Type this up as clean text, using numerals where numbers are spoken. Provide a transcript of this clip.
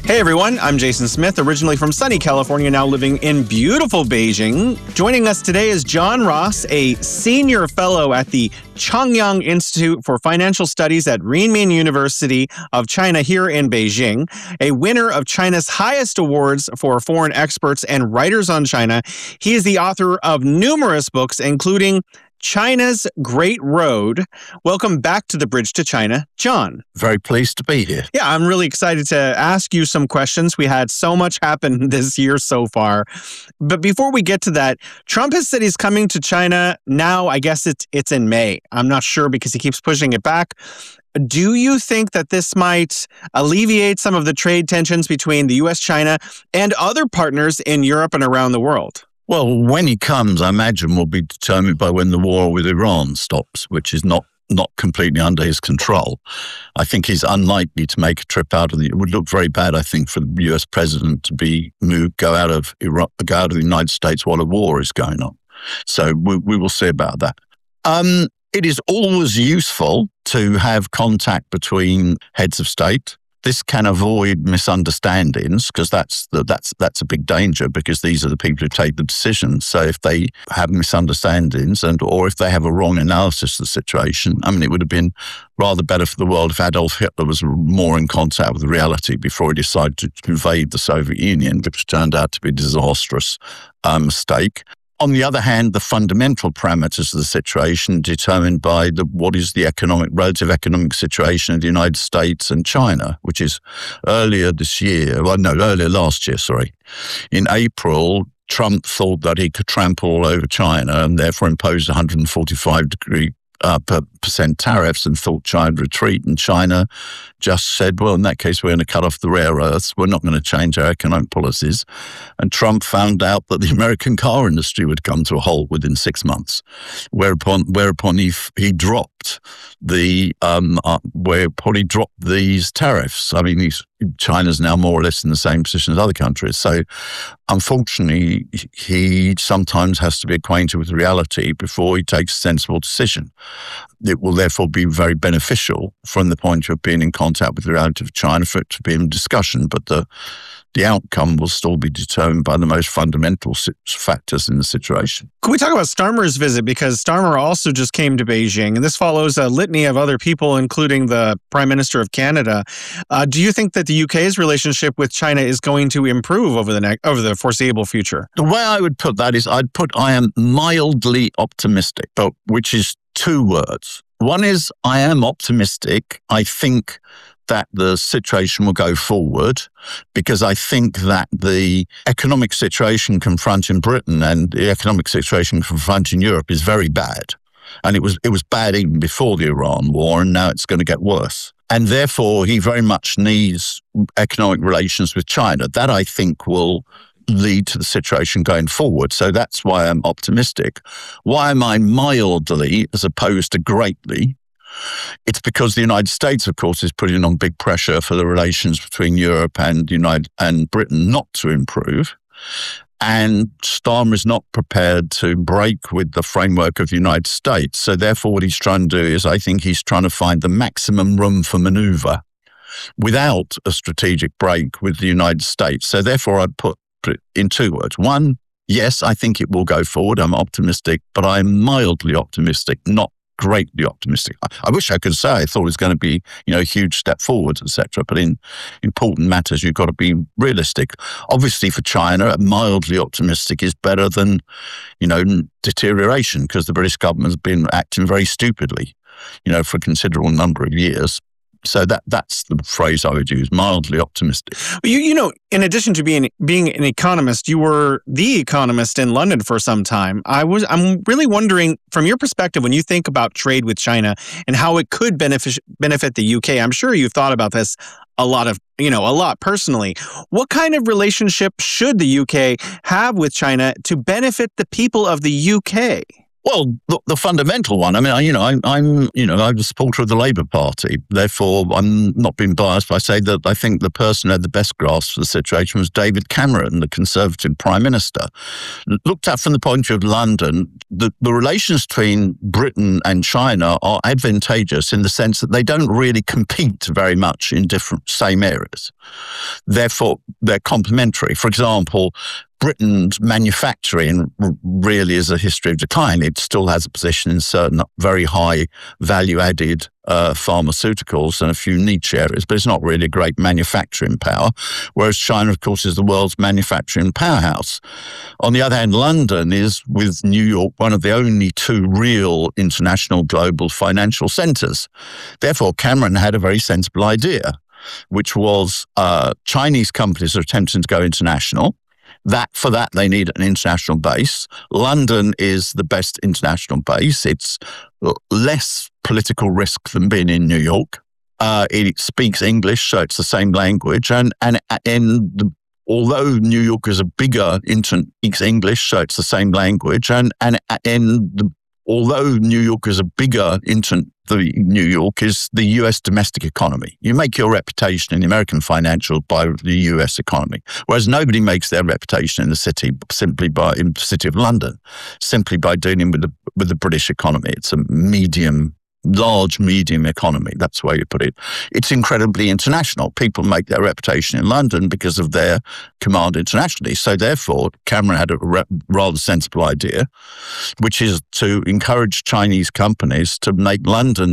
Hey everyone, I'm Jason Smith, originally from sunny California, now living in beautiful Beijing. Joining us today is John Ross, a senior fellow at the Changyang Institute for Financial Studies at Renmin University of China here in Beijing, a winner of China's highest awards for foreign experts and writers on China. He is the author of numerous books, including China's Great Road. Welcome back to the Bridge to China, John. Very pleased to be here. Yeah, I'm really excited to ask you some questions. We had so much happen this year so far. But before we get to that, Trump has said he's coming to China now. I guess it's in May. I'm not sure because he keeps pushing it back. Do you think that this might alleviate some of the trade tensions between the U.S., China, and other partners in Europe and around the world? Well, when he comes, I imagine will be determined by when the war with Iran stops, which is not completely under his control. I think he's unlikely to make a trip out of it would look very bad, I think, for the US president to go out of Iraq, go out of the United States while a war is going on. So we will see about that. It is always useful to have contact between heads of state. This can avoid misunderstandings because that's a big danger, because these are the people who take the decisions. So if they have misunderstandings or if they have a wrong analysis of the situation, it would have been rather better for the world if Adolf Hitler was more in contact with reality before he decided to invade the Soviet Union, which turned out to be a disastrous mistake. On the other hand, the fundamental parameters of the situation determined by what is the relative economic situation of the United States and China, which is earlier last year, in April, Trump thought that he could trample all over China and therefore imposed 145% tariffs and thought China would retreat. And China just said, well, in that case, we're going to cut off the rare earths. We're not going to change our economic policies. And Trump found out that the American car industry would come to a halt within 6 months, whereupon he dropped these tariffs. China's now more or less in the same position as other countries. So unfortunately, he sometimes has to be acquainted with reality before he takes a sensible decision. It will therefore be very beneficial from the point of being in contact with the reality of China for it to be in discussion, but the outcome will still be determined by the most fundamental factors in the situation. Can we talk about Starmer's visit? Because Starmer also just came to Beijing, and this follows a litany of other people, including the Prime Minister of Canada. Do you think that the UK's relationship with China is going to improve over the foreseeable future? The way I would put that is I am mildly optimistic, which is 2 words. One is I am optimistic. I think that the situation will go forward because I think that the economic situation confronting Britain and the economic situation confronting Europe is very bad. And it was bad even before the Iran war, and now it's going to get worse. And therefore, he very much needs economic relations with China. That, I think, will lead to the situation going forward. So that's why I'm optimistic. Why am I mildly as opposed to greatly? It's because the United States, of course, is putting on big pressure for the relations between Europe and Britain not to improve. And Starmer is not prepared to break with the framework of the United States. So therefore, what he's trying to do is I think he's trying to find the maximum room for maneuver without a strategic break with the United States. So therefore, I'd put it in 2 words. One, yes, I think it will go forward. I'm optimistic, but I'm mildly optimistic, not greatly optimistic. I wish I could say I thought it was going to be, a huge step forward, etc. But in important matters, you've got to be realistic. Obviously, for China, mildly optimistic is better than, deterioration, because the British government has been acting very stupidly, for a considerable number of years. So that's the phrase I would use, mildly optimistic. In addition to being an economist, you were the economist in London for some time. I'm really wondering, from your perspective, when you think about trade with China and how it could benefit the UK, I'm sure you've thought about this a lot personally. What kind of relationship should the UK have with China to benefit the people of the UK? Well, the fundamental one. I mean, I'm a supporter of the Labour Party. Therefore, I'm not being biased by saying that I think the person who had the best grasp of the situation was David Cameron, the Conservative Prime Minister. Looked at from the point of view of London, the relations between Britain and China are advantageous in the sense that they don't really compete very much in same areas. Therefore, they're complementary. For example, Britain's manufacturing really is a history of decline. It still has a position in certain very high value-added pharmaceuticals and a few niche areas, but it's not really a great manufacturing power, whereas China, of course, is the world's manufacturing powerhouse. On the other hand, London is, with New York, one of the only two real international global financial centres. Therefore, Cameron had a very sensible idea, which was Chinese companies are attempting to go international. For that, they need an international base. London is the best international base. It's less political risk than being in New York. It speaks English, so it's the same language. Although New York is a bigger speaks English, so it's the same language. Although New York is a bigger New York is the US domestic economy. You make your reputation in the American financial by the US economy, whereas nobody makes their reputation in the city in the city of London, simply by dealing with the British economy. It's a large medium economy. That's the way you put it. It's incredibly international. People make their reputation in London because of their command internationally. So therefore, Cameron had a rather sensible idea, which is to encourage Chinese companies to make London